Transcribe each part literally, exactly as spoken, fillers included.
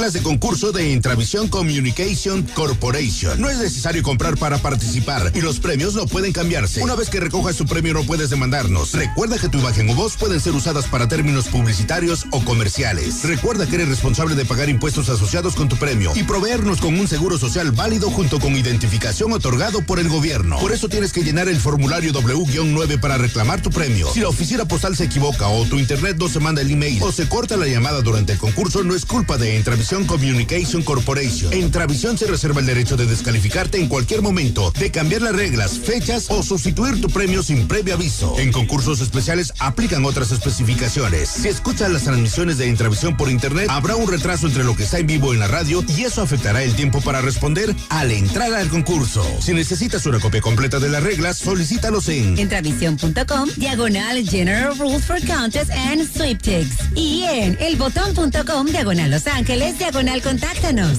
siglas de concurso de Intravisión Communication Corporation. No es necesario comprar para participar y los premios no pueden cambiarse. Una vez que recojas tu premio no puedes demandarnos. Recuerda que tu imagen o voz pueden ser usadas para términos publicitarios o comerciales. Recuerda que eres responsable de pagar impuestos asociados con tu premio y proveernos con un seguro social válido junto con identificación otorgado por el gobierno. Por eso tienes que llenar el formulario doble u nueve para reclamar tu premio. Si la oficina postal se equivoca o tu internet no se manda el email o se corta la llamada durante el concurso, no es culpa de Intravisión Communication Corporation. Intravisión se reserva el derecho de descalificarte en cualquier momento, de cambiar las reglas, fechas o sustituir tu premio sin previo aviso. En concursos especiales aplican otras especificaciones. Si escuchas las transmisiones de Intravisión por internet, habrá un retraso entre lo que está en vivo en la radio y eso afectará el tiempo para responder al entrar al concurso. Si necesitas una copia completa de las reglas, solicítalos en Intravisión punto com, diagonal General Rules for Contests and Sweepstakes. Y en elbotón punto com, diagonal Los Ángeles, diagonal Contáctanos.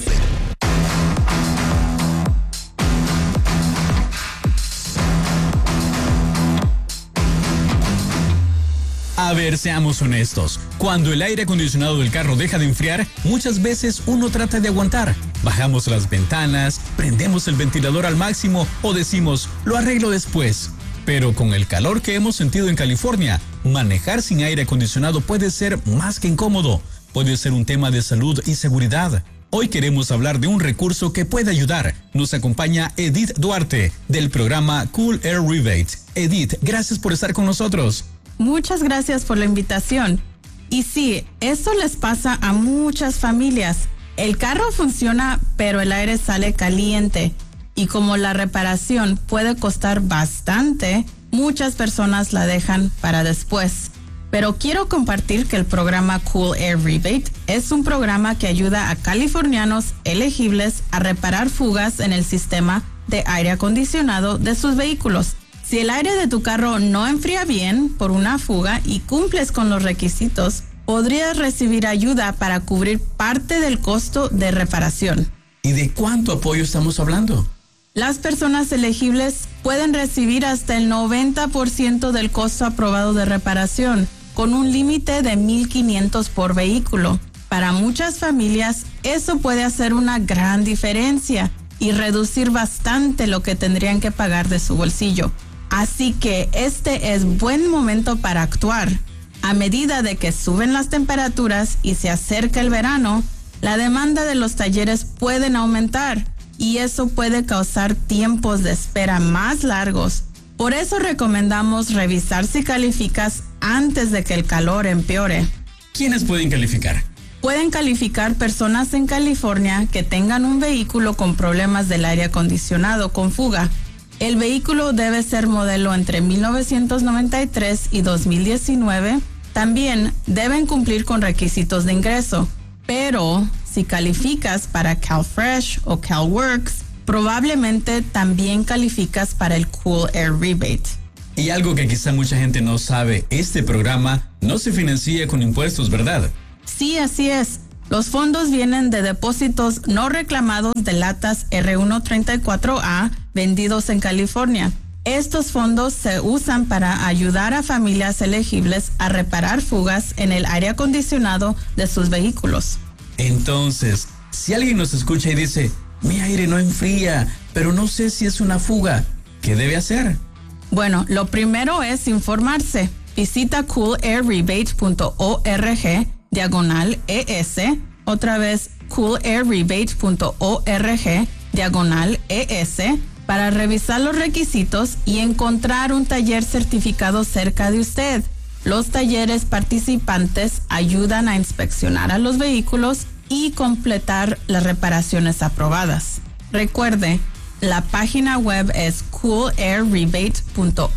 A ver, seamos honestos. Cuando el aire acondicionado del carro deja de enfriar, muchas veces uno trata de aguantar. Bajamos las ventanas, prendemos el ventilador al máximo o decimos, lo arreglo después. Pero con el calor que hemos sentido en California, manejar sin aire acondicionado puede ser más que incómodo. Puede ser un tema de salud y seguridad. Hoy queremos hablar de un recurso que puede ayudar. Nos acompaña Edith Duarte, del programa Cool Air Rebate. Edith, gracias por estar con nosotros. Muchas gracias por la invitación. Y sí, esto les pasa a muchas familias. El carro funciona, pero el aire sale caliente. Y como la reparación puede costar bastante, muchas personas la dejan para después. Pero quiero compartir que el programa Cool Air Rebate es un programa que ayuda a californianos elegibles a reparar fugas en el sistema de aire acondicionado de sus vehículos. Si el aire de tu carro no enfría bien por una fuga y cumples con los requisitos, podrías recibir ayuda para cubrir parte del costo de reparación. ¿Y de cuánto apoyo estamos hablando? Las personas elegibles pueden recibir hasta el noventa por ciento del costo aprobado de reparación, con un límite de mil quinientos por vehículo. Para muchas familias, eso puede hacer una gran diferencia y reducir bastante lo que tendrían que pagar de su bolsillo. Así que este es buen momento para actuar. A medida de que suben las temperaturas y se acerca el verano, la demanda de los talleres pueden aumentar y eso puede causar tiempos de espera más largos. Por eso recomendamos revisar si calificas antes de que el calor empeore. ¿Quiénes pueden calificar? Pueden calificar personas en California que tengan un vehículo con problemas del aire acondicionado con fuga. El vehículo debe ser modelo entre mil novecientos noventa y tres y dos mil diecinueve. También deben cumplir con requisitos de ingreso. Pero si calificas para CalFresh o CalWorks, probablemente también calificas para el Cool Air Rebate. Y algo que quizá mucha gente no sabe, este programa no se financia con impuestos, ¿verdad? Sí, así es. Los fondos vienen de depósitos no reclamados de latas R ciento treinta y cuatro A vendidos en California. Estos fondos se usan para ayudar a familias elegibles a reparar fugas en el aire acondicionado de sus vehículos. Entonces, si alguien nos escucha y dice, mi aire no enfría, pero no sé si es una fuga, ¿qué debe hacer? Bueno, lo primero es informarse. Visita cool air rebate punto org diagonal ES, otra vez cool air rebate punto org diagonal ES, para revisar los requisitos y encontrar un taller certificado cerca de usted. Los talleres participantes ayudan a inspeccionar a los vehículos y completar las reparaciones aprobadas. Recuerde, la página web es cool air rebate punto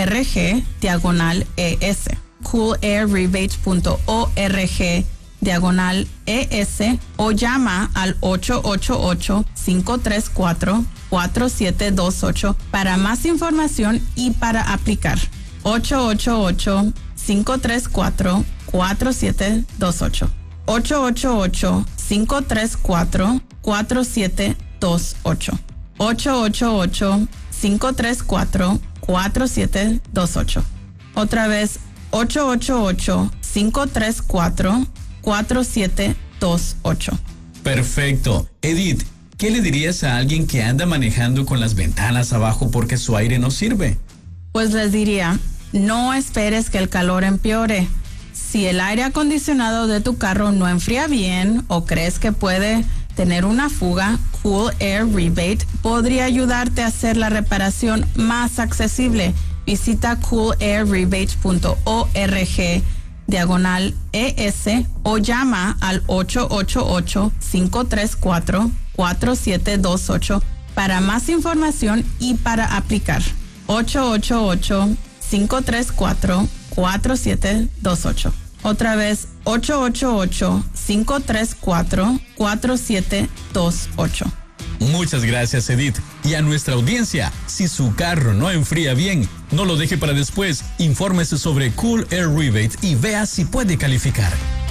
org diagonal ES. cool air rebate punto org diagonal ES o llama al ocho ocho ocho, cinco tres cuatro, cuatro siete dos ocho para más información y para aplicar. ocho ocho ocho, cinco tres cuatro, cuatro siete dos ocho. ocho ocho ocho, cinco tres cuatro, cuatro siete dos ocho. ocho ocho ocho, cinco tres cuatro, cuatro siete dos ocho. Otra vez, ocho ocho ocho, cinco tres cuatro, cuatro siete dos ocho. Perfecto. Edith, ¿qué le dirías a alguien que anda manejando con las ventanas abajo porque su aire no sirve? Pues les diría, no esperes que el calor empeore. Si el aire acondicionado de tu carro no enfría bien o crees que puede tener una fuga, Cool Air Rebate podría ayudarte a hacer la reparación más accesible. Visita cool air rebate punto org diagonal E S o llama al ocho ocho ocho, cinco tres cuatro, cuatro siete dos ocho para más información y para aplicar. ocho ocho ocho, cinco tres cuatro, cuatro siete dos ocho. Otra vez, ocho ocho ocho, cinco tres cuatro, cuatro siete dos ocho. Muchas gracias, Edith. Y a nuestra audiencia, si su carro no enfría bien, no lo deje para después. Infórmese sobre Cool Air Rebate y vea si puede calificar.